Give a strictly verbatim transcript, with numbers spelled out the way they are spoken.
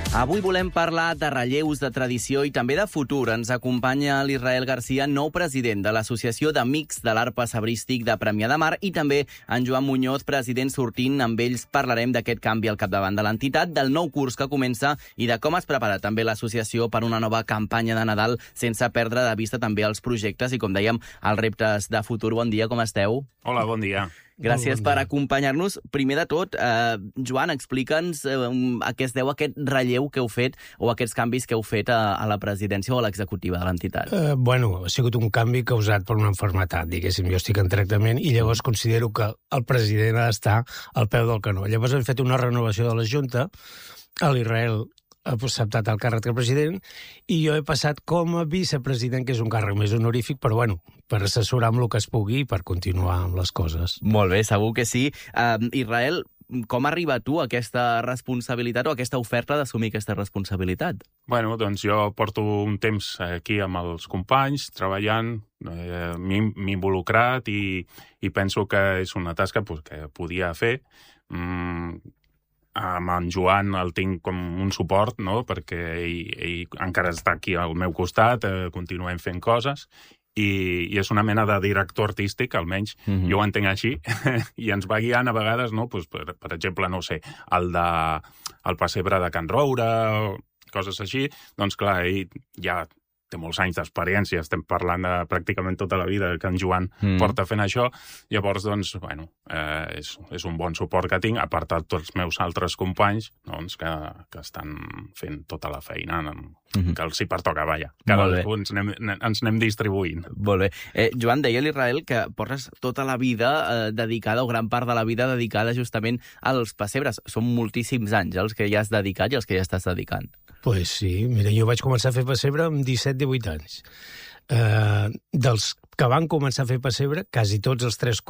Avui volem parlar de relleus, de tradició i també de futur. Ens acompanya l'Israel Garcia, nou president de l'Associació d'Amics de l'Arpa Sabrístic de Premià de Mar, i també en Joan Muñoz, president sortint. Amb ells parlarem d'aquest canvi al capdavant de l'entitat, del nou curs que comença i de com es prepara també l'associació per una nova campanya de Nadal, sense perdre de vista també els projectes i, com dèiem, els reptes de futur. Bon dia, com esteu? Hola, bon dia. Gràcies per acompanyar-nos. Primer de tot, eh, Joan, explica'ns eh, a què es deu aquest relleu que heu fet o aquests canvis que heu fet a, a la presidència o a l'executiva de l'entitat. Eh, bueno, ha sigut un canvi causat per una malaltia, diguéssim. Jo estic en tractament i llavors considero que el president ha d'estar al peu del canó. Llavors hem fet una renovació de la Junta. L'Israel ha acceptat el càrrec de president i jo he passat com a vicepresident, que és un càrrec més honorífic, però bueno, per assessorar amb el que es pugui i per continuar amb les coses. Molt bé, segur que sí. Uh, Israel, com arriba tu a aquesta responsabilitat o a aquesta oferta d'assumir aquesta responsabilitat? Bueno, doncs jo porto un temps aquí amb els companys, treballant, eh, m'he involucrat i, i penso que és una tasca pues, que podia fer. Mm, amb en Joan el tinc com un suport, no?, perquè ell, ell encara està aquí al meu costat, eh, continuem fent coses, i, i és una mena de director artístic, almenys mm-hmm. jo ho entenc així, i ens va guiant a vegades, no?, pues, per, per exemple, no sé, el de el pessebre de Can Roure, coses així, doncs clar, ell ja té molts anys d'experiència, estem parlant de pràcticament tota la vida que en Joan mm. porta fent això, llavors, doncs, bueno, eh, és, és un bon suport que tinc, a part de tots els meus altres companys, doncs, que, que estan fent tota la feina, mm-hmm. que els hi pertoca, vaja. Cada vegada ens anem, ens anem distribuint. Molt bé. Eh, Joan, deia l'Israel que portes tota la vida eh, dedicada, o gran part de la vida dedicada justament als pessebres. Són moltíssims anys els que ja has dedicat i els que ja estàs dedicant. Pues sí, mira, jo vaig començar a fer pessebre amb disset divuit anys. Eh, dels que van començar a fer pessebre, quasi tots els tres